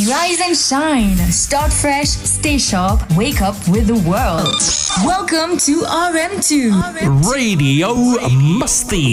Rise and shine. Start fresh. Stay sharp. Wake up with the world. Welcome to RM2 Radio Masti.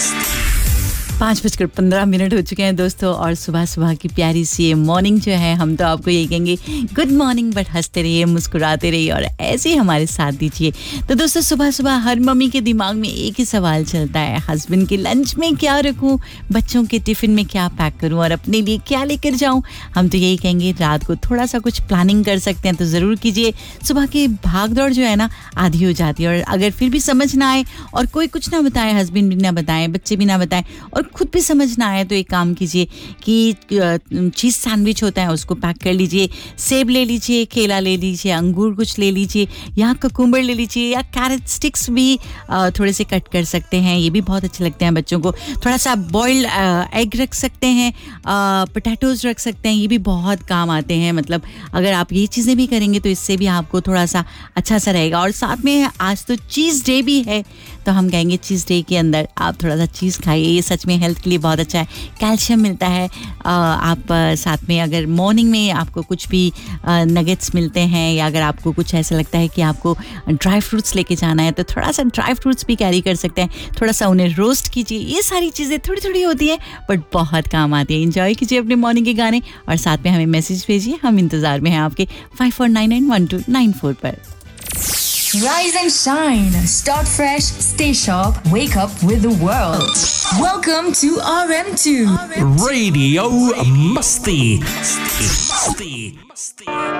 5:15 हो चुके हैं दोस्तों और सुबह सुबह की प्यारी सी ये मॉर्निंग जो है हम तो आपको यही कहेंगे गुड मॉर्निंग बट हंसते रहिए मुस्कुराते रहिए और ऐसे ही हमारे साथ दीजिए। तो दोस्तों सुबह सुबह हर मम्मी के दिमाग में एक ही सवाल चलता है, हस्बैंड के लंच में क्या रखूं, बच्चों के टिफिन में क्या पैक करूं और अपने लिए क्या लेकर जाऊं। हम तो यही कहेंगे रात को थोड़ा सा कुछ प्लानिंग कर सकते हैं तो ज़रूर कीजिए। सुबह की भाग दौड़ जो है ना आधी हो जाती है और अगर फिर भी समझ ना आए और कोई कुछ ना बताए, हस्बैंड भी ना बताएं, बच्चे भी ना बताएं और खुद भी समझ ना आए तो एक काम कीजिए कि चीज़ सैंडविच होता है उसको पैक कर लीजिए। सेब ले लीजिए, केला ले लीजिए, अंगूर कुछ ले लीजिए या कुकुम्बर ले लीजिए या कैरेट स्टिक्स भी थोड़े से कट कर सकते हैं, ये भी बहुत अच्छे लगते हैं बच्चों को। थोड़ा सा बॉइल्ड एग रख सकते हैं, पोटैटोज़ रख सकते हैं, ये भी बहुत काम आते हैं। मतलब अगर आप ये चीज़ें भी करेंगे तो इससे भी आपको थोड़ा सा अच्छा सा रहेगा। और साथ में आज तो चीज़ डे भी है तो हम कहेंगे चीज़ डे के अंदर आप थोड़ा सा चीज़ खाइए, ये सच में हेल्थ के लिए बहुत अच्छा है, कैल्शियम मिलता है। आप साथ में अगर मॉर्निंग में आपको कुछ भी नगेट्स मिलते हैं या अगर आपको कुछ ऐसा लगता है कि आपको ड्राई फ्रूट्स लेके जाना है तो थोड़ा सा ड्राई फ्रूट्स भी कैरी कर सकते हैं, थोड़ा सा उन्हें रोस्ट कीजिए। ये सारी चीज़ें थोड़ी थोड़ी होती है बट बहुत काम आती है। एंजॉय कीजिए अपने मॉर्निंग के गाने और साथ में हमें मैसेज भेजिए, हम इंतज़ार में हैं आपके 54991294 पर। Rise and shine. Start fresh. Stay sharp. Wake up with the world. Welcome to RM2 Radio Masti.